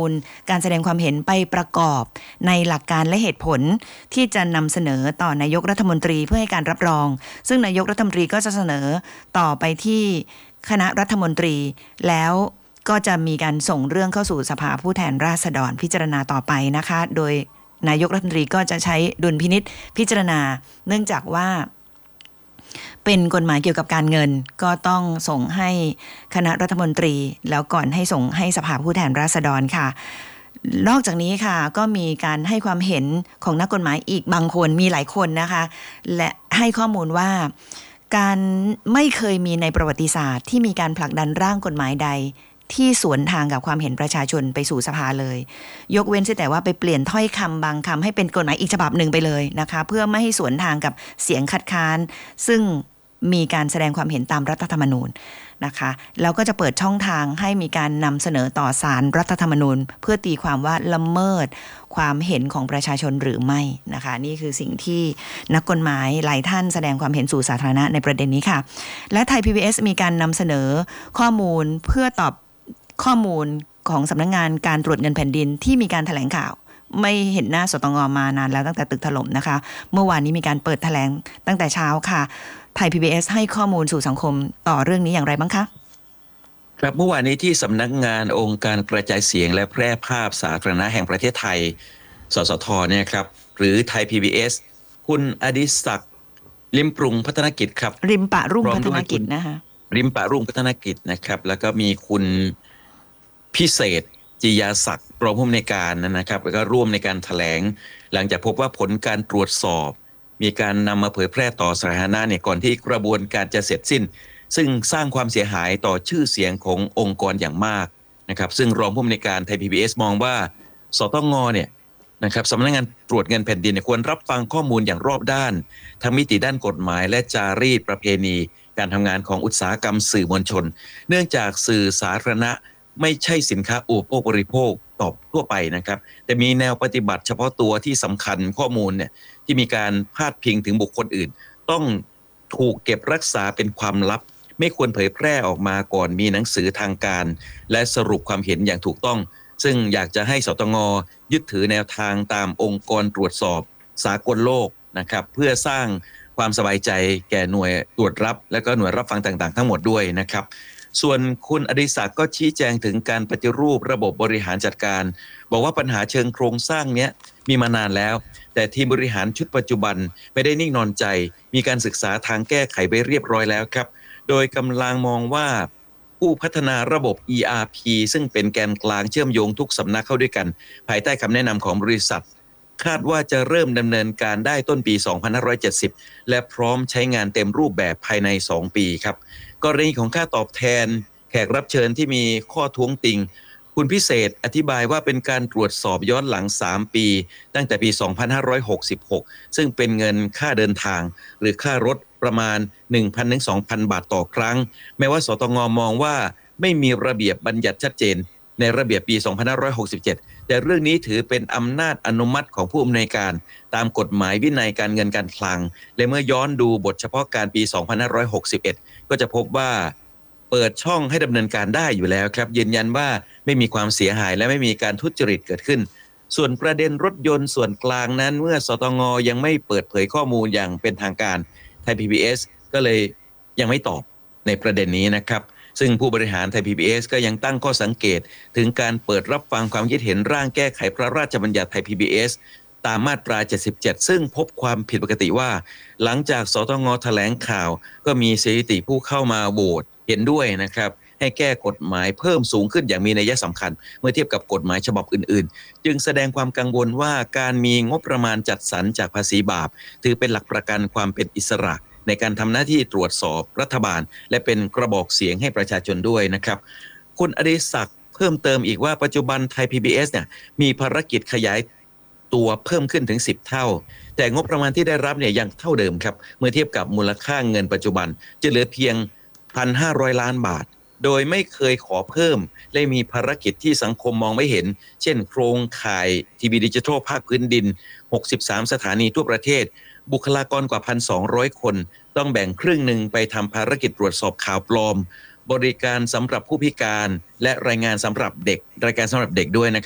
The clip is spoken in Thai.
ลการแสดงความเห็นไปประกอบในหลักการและเหตุผลที่จะนำเสนอต่อนายกรัฐมนตรีเพื่อให้การรับรองซึ่งนายกรัฐมนตรีก็จะเสนอต่อไปที่คณะรัฐมนตรีแล้วก็จะมีการส่งเรื่องเข้าสู่สภาผู้แทนราษฎรพิจารณาต่อไปนะคะโดยนายกรัฐมนตรีก็จะใช้ดุลพินิจพิจารณาเนื่องจากว่าเป็นกฎหมายเกี่ยวกับการเงินก็ต้องส่งให้คณะรัฐมนตรีแล้วก่อนให้ส่งให้สภาผู้แทนราษฎรค่ะนอกจากนี้ค่ะก็มีการให้ความเห็นของนักกฎหมายอีกบางคนมีหลายคนนะคะและให้ข้อมูลว่าการไม่เคยมีในประวัติศาสตร์ที่มีการผลักดันร่างกฎหมายใดที่สวนทางกับความเห็นประชาชนไปสู่สภาเลยยกเว้นแต่ว่าไปเปลี่ยนถ้อยคำบางคำให้เป็นกฎหมายอีกฉบับหนึ่งไปเลยนะคะเพื่อไม่ให้สวนทางกับเสียงคัดค้านซึ่งมีการแสดงความเห็นตามรัฐธรรมนูญนะคะแล้วก็จะเปิดช่องทางให้มีการนำเสนอต่อศาลรัฐธรรมนูญเพื่อตีความว่าละเมิดความเห็นของประชาชนหรือไม่นะคะนี่คือสิ่งที่นักกฎหมายหลายท่านแสดงความเห็นสู่สาธารณะในประเด็นนี้ค่ะและไทย PBS มีการนำเสนอข้อมูลเพื่อตอบข้อมูลของสำนักงานการตรวจเงินแผ่นดินที่มีการแถลงข่าวไม่เห็นหน้าสตง.มานานแล้วตั้งแต่ตึกถล่มนะคะเมื่อวานนี้มีการเปิดแถลงตั้งแต่เช้าค่ะไทย PBS ให้ข้อมูลสู่สังคมต่อเรื่องนี้อย่างไรบ้างคะครับเมื่อวานนี้ที่สำนักงานองค์การกระจายเสียงและแพร่ภาพสาธารณะแห่งประเทศไทยสสทเนี่ยครับหรือไทย PBS คุณอดิศักดิ์ริมปรุงพัฒนกิจครับริมปะรุ่งพัฒนกิจนะคะริมปะรุ่งพัฒนกิจนะครับแล้วก็มีคุณพิเศษจิยาศักดิ์รองผู้อำนวยการนะครับแล้วก็ร่วมในการแถลงหลังจากพบว่าผลการตรวจสอบมีการนำมาเผยแพร่ต่อสาธารณะเนี่ยก่อนที่กระบวนการจะเสร็จสิ้นซึ่งสร้างความเสียหายต่อชื่อเสียงขององค์กรอย่างมากนะครับซึ่งรองผู้อำนวยการไทย PBS มองว่าสตง.เนี่ยนะครับสำนักงานตรวจเงินแผ่นดินควรรับฟังข้อมูลอย่างรอบด้านทั้งมิติด้านกฎหมายและจารีตประเพณีการทำงานของอุตสาหกรรมสื่อมวลชนเนื่องจากสื่อสาธารณะไม่ใช่สินค้าอุปโภคบริโภคตอบทั่วไปนะครับแต่มีแนวปฏิบัติเฉพาะตัวที่สำคัญข้อมูลเนี่ยที่มีการพาดพิงถึงบุคคลอื่นต้องถูกเก็บรักษาเป็นความลับไม่ควรเผยแพร่ออกมาก่อนมีหนังสือทางการและสรุปความเห็นอย่างถูกต้องซึ่งอยากจะให้สตง.ยึดถือแนวทางตามองค์กรตรวจสอบสากลโลกนะครับเพื่อสร้างความสบายใจแก่หน่วยตรวจรับและก็หน่วยรับฟังต่างๆทั้งหมดด้วยนะครับส่วนคุณอดิศักดิ์ก็ชี้แจงถึงการปฏิรูประบบบริหารจัดการบอกว่าปัญหาเชิงโครงสร้างเนี้ยมีมานานแล้วแต่ทีมบริหารชุดปัจจุบันไม่ได้นิ่งนอนใจมีการศึกษาทางแก้ไขไว้เรียบร้อยแล้วครับโดยกำลังมองว่าผู้พัฒนาระบบ ERP ซึ่งเป็นแกนกลางเชื่อมโยงทุกสำนักเข้าด้วยกันภายใต้คำแนะนำของบริษัทคาดว่าจะเริ่มดำเนินการได้ต้นปี 2570 และพร้อมใช้งานเต็มรูปแบบภายใน 2 ปีครับกรณีของค่าตอบแทนแขกรับเชิญที่มีข้อท้วงติงคุณพิเศษอธิบายว่าเป็นการตรวจสอบย้อนหลัง 3 ปีตั้งแต่ปี 2566 ซึ่งเป็นเงินค่าเดินทางหรือค่ารถประมาณ 1,000 ถึง 2,000 บาทต่อครั้งแม้ว่าสตง.มองว่าไม่มีระเบียบบัญญัติชัดเจนในระเบียบปี 2567 แต่เรื่องนี้ถือเป็นอำนาจอนุมัติของผู้อำนวยการตามกฎหมายวินัยการเงินการคลังและเมื่อย้อนดูบทเฉพาะการปี 2561 ก็จะพบว่าเปิดช่องให้ดำเนินการได้อยู่แล้วครับยืนยันว่าไม่มีความเสียหายและไม่มีการทุจริตเกิดขึ้นส่วนประเด็นรถยนต์ส่วนกลางนั้นเมื่อสตง.ยังไม่เปิดเผยข้อมูลอย่างเป็นทางการไทย PBS ก็เลยยังไม่ตอบในประเด็นนี้นะครับซึ่งผู้บริหารไทย PBS ก็ยังตั้งข้อสังเกตถึงการเปิดรับฟังความคิดเห็นร่างแก้ไขพระราชบัญญัติไทย PBS ตามมาตรา 77 ซึ่งพบความผิดปกติว่าหลังจากสตง.แถลงข่าวก็มีสถิติผู้เข้ามาโหวตเห็นด้วยนะครับให้แก้กฎหมายเพิ่มสูงขึ้นอย่างมีนัยสำคัญเมื่อเทียบกับกฎหมายฉบับอื่นๆจึงแสดงความกังวลว่าการมีงบประมาณจัดสรรจากภาษีบาปถือเป็นหลักประกันความเป็นอิสระในการทำหน้าที่ตรวจสอบรัฐบาลและเป็นกระบอกเสียงให้ประชาชนด้วยนะครับคุณอดิศักดิ์เพิ่มเติมอีกว่าปัจจุบันไทย PBS เนี่ยมีภารกิจขยายตัวเพิ่มขึ้นถึง10 เท่าแต่งบประมาณที่ได้รับเนี่ยยังเท่าเดิมครับเมื่อเทียบกับมูลค่าเงินปัจจุบันจะเหลือเพียง 1,500 ล้านบาทโดยไม่เคยขอเพิ่มและมีภารกิจที่สังคมมองไม่เห็นเช่นโครงข่ายทีวีดิจิทัลภาคพื้นดิน63 สถานีทั่วประเทศบุคลากรกว่า 1,200 คนต้องแบ่งครึ่งหนึ่งไปทำภารกิจตรวจสอบข่าวปลอมบริการสำหรับผู้พิการและรายงานสำหรับเด็กด้วยนะครับ